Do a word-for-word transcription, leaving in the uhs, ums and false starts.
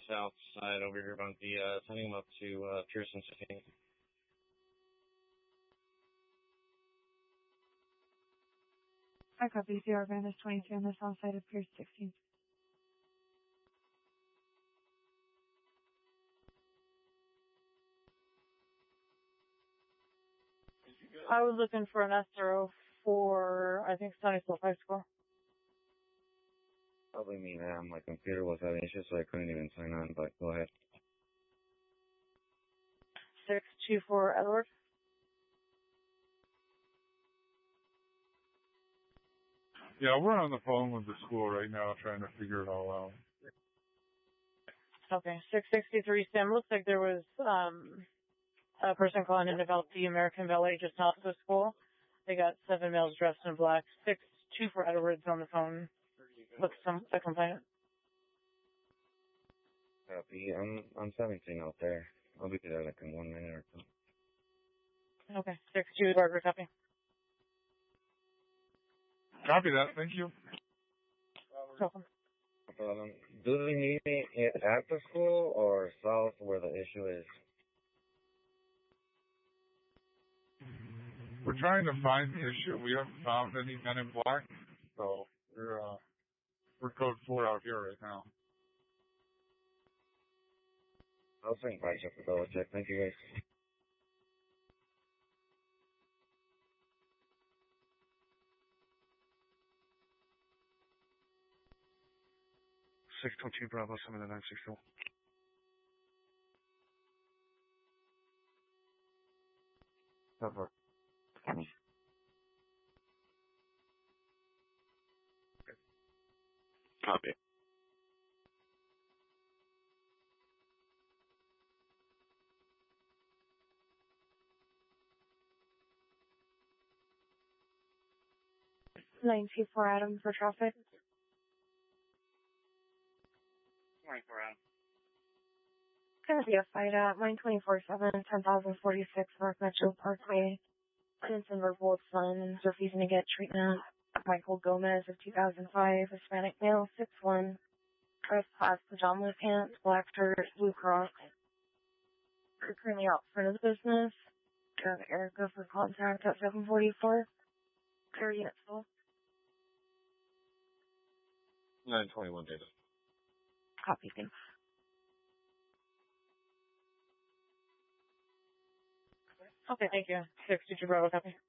south side over here on the, uh, sending them up to, uh, Pearson City. I copy. Sierra Van is twenty-two on the south side of Pierce sixteen. I was looking for an S R O for, I think, Sunnysville High School. Probably me, man. My computer was having issues, so I couldn't even sign on, but go ahead. six two four Edward. Yeah, we're on the phone with the school right now trying to figure it all out. Okay, six sixty-three Sam. Looks like there was um, a person calling in about the American Ballet just off the school. They got seven males dressed in black. six two four Edwards on the phone with some a complainant. Copy. I'm, I'm seventeen out there. I'll be there like in one minute or two. Okay, six two Edward, copy. Copy that. Thank you. Welcome. No problem. Do they need me at the school or south where the issue is? We're trying to find the issue. We haven't found any men in black, so we're uh, we're code four out here right now. I'll swing by just to double check. Thank you, guys. six two two Bravo seven nine six two. Cover. Copy. nine two four Adam for traffic. twenty-four Adam. Gonna be a fight at line twenty-four seven, ten thousand forty-six North Metro Parkway. Jensen Revolt son is refusing to get treatment. Michael Gomez of two thousand five, Hispanic male, six one, dress class pajama pants, black shirt, blue cross. We're currently out front of the business. Have Erica for contact at seven forty-four. Clear unit full. nine twenty-one data. Copy, thanks. Okay, thank you. six two two Bravo, copy.